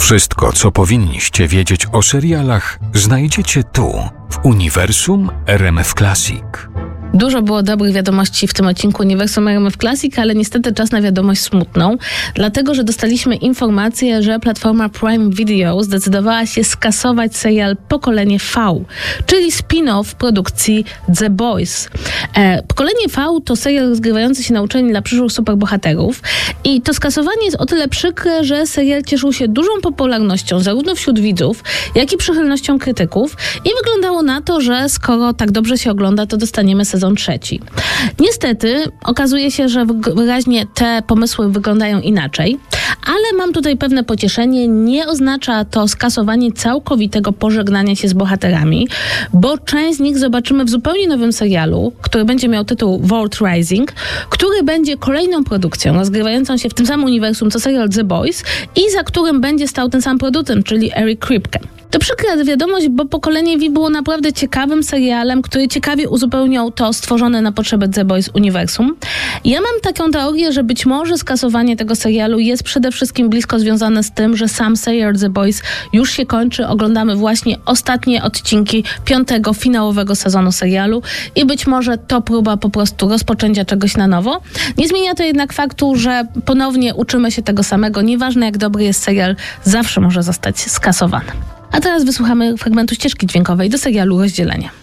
Wszystko, co powinniście wiedzieć o serialach, znajdziecie tu, w Uniwersum RMF Classic. Dużo było dobrych wiadomości w tym odcinku Uniwersum RMF Classic, ale niestety czas na wiadomość smutną, dlatego że dostaliśmy informację, że platforma Prime Video zdecydowała się skasować serial Pokolenie V, czyli spin-off produkcji The Boys. Pokolenie V to serial rozgrywający się na uczelni dla przyszłych superbohaterów i to skasowanie jest o tyle przykre, że serial cieszył się dużą popularnością zarówno wśród widzów, jak i przychylnością krytyków i wyglądało na to, że skoro tak dobrze się ogląda, to dostaniemy sezon trzeci. Niestety okazuje się, że wyraźnie te pomysły wyglądają inaczej, ale mam tutaj pewne pocieszenie. Nie oznacza to skasowanie całkowitego pożegnania się z bohaterami, bo część z nich zobaczymy w zupełnie nowym serialu, który będzie miał tytuł Vault Rising, który będzie kolejną produkcją rozgrywającą się w tym samym uniwersum co serial The Boys i za którym będzie stał ten sam producent, czyli Eric Kripke. To przykra wiadomość, bo Pokolenie V było naprawdę ciekawym serialem, który ciekawie uzupełniał to stworzone na potrzeby The Boys uniwersum. Ja mam taką teorię, że być może skasowanie tego serialu jest przede wszystkim blisko związane z tym, że sam serial The Boys już się kończy. Oglądamy właśnie ostatnie odcinki 5. finałowego sezonu serialu i być może to próba po prostu rozpoczęcia czegoś na nowo. Nie zmienia to jednak faktu, że ponownie uczymy się tego samego. Nieważne jak dobry jest serial, zawsze może zostać skasowany. A teraz wysłuchamy fragmentu ścieżki dźwiękowej do serialu Rozdzielenie.